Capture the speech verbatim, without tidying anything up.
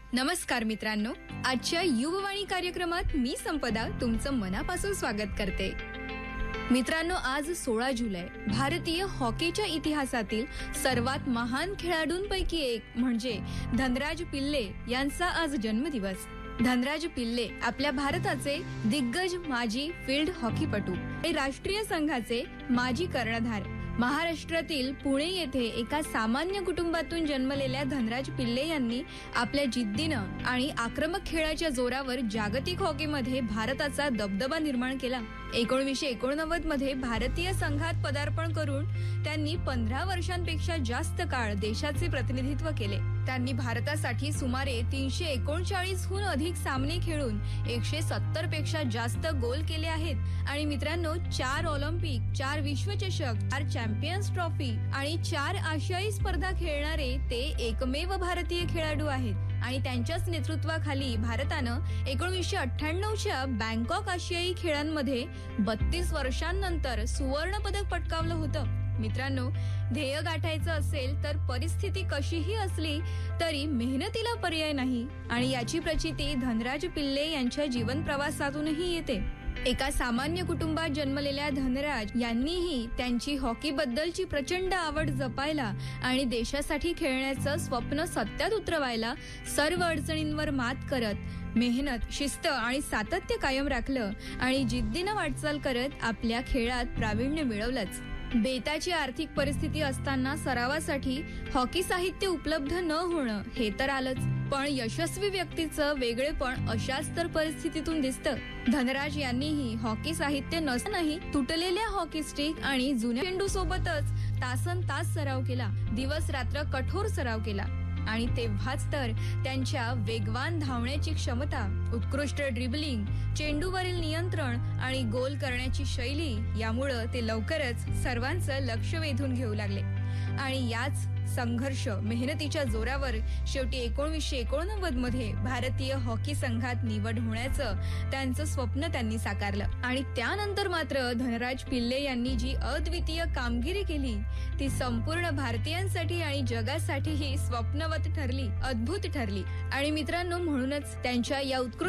नमस्कार मित्रांनो, आजच्या युववाणी कार्यक्रमात मी संपदा तुमचं मनापासून स्वागत करते. मित्रांनो, आज सोळा जुलै भारतीय हॉकीच्या इतिहासातील सर्वात महान खेळाडूंपैकी एक म्हणजे धनराज पिल्ले यांचा आज जन्मदिवस. धनराज पिल्ले आपल्या भारताचे दिग्गज माजी फील्ड हॉकीपटू, राष्ट्रीय संघाचे माजी कर्णधार. महाराष्ट्रातील पुणे येथे एका सामान्य कुटुंबातून जन्मलेल्या धनराज पिल्ले यांनी आपल्या जिद्दीनं आणि आक्रमक खेळाच्या जोरावर जागतिक हॉकीमध्ये भारताचा दबदबा निर्माण केला. एकोणीसशे एकोणनव्वद मध्ये भारतीय संघात पदार्पण करून त्यांनी पंधरा वर्षांपेक्षा जास्त काळ देशाचे प्रतिनिधित्व केले. त्यांनी भारतासाठी सुमारे तीनशे एकोणचाळीस हून अधिक सामने खेळून एकशे सत्तर पेक्षा जास्त गोल केले आहेत. आणि मित्रांनो, चार ऑलिम्पिक, चार विश्वचषक, चार चॅम्पियन्स ट्रॉफी आणि चार आशियाई स्पर्धा खेळणारे ते एकमेव भारतीय खेळाडू आहेत. आणि त्यांच्याच नेतृत्वाखाली भारतानं एकोणीसशे अठ्ठ्याण्णवच्या बँकॉक आशियाई खेळांमध्ये बत्तीस वर्षांनंतर सुवर्ण पदक पटकावलं होतं. मित्रांनो, ध्येय गाठायचं असेल तर परिस्थिती कशीही असली तरी मेहनतीला पर्याय नाही. आणि याची प्रचिती धनराज पिल्ले यांच्या जीवन प्रवासातूनही येते. एका सामान्य कुटुंबात जन्मलेल्या धनराज यांनीही त्यांची हॉकीबद्दलची प्रचंड आवड जपायला आणि देशासाठी खेळण्याचं स्वप्न सत्यात उतरवायला सर्व अडचणींवर मात करत मेहनत, शिस्त आणि सातत्य कायम राखलं आणि जिद्दीनं वाटचाल करत आपल्या खेळात प्रावीण्य मिळवलंच. बेताची आर्थिक परिस्थिती असताना सरावासाठी हॉकी साहित्य उपलब्ध न होणं हे तर आलंच, पण यशस्वी व्यक्तीचं वेगळेपण अशाच तर परिस्थितीतून दिसतं. धनराज यांनीही हॉकी साहित्य नसतानाही तुटलेल्या हॉकी स्टिक आणि जुन्या चेंडू सोबतच तासन तास सराव केला, दिवस रात्र कठोर सराव केला. आणि तेव्हाच तर त्यांच्या वेगवान धावण्याची क्षमता, उत्कृष्ट ड्रिबलिंग, चेंडूवरील नियंत्रण आणि गोल करण्याची शैली यामुळं ते लवकरच सर्वांचं लक्ष वेधून घेऊ लागले. आणि याच संघर्ष, मेहनतीच्या जोरावर शेवटी एकोणीसशे एकोणनव्वद मध्ये भारतीय हॉकी संघात निवड होण्याचं त्यांचं स्वप्न त्यांनी साकारलं. आणि त्यानंतर मात्र धनराज पिल्ले यांनी जी अद्वितीय कामगिरी केली ती संपूर्ण भारतीयांसाठी आणि जगासाठीही स्वप्नवत ठरली, अद्भुत ठरली. आणि मित्रांनो, म्हणूनच त्यांच्या या उत्कृष्ट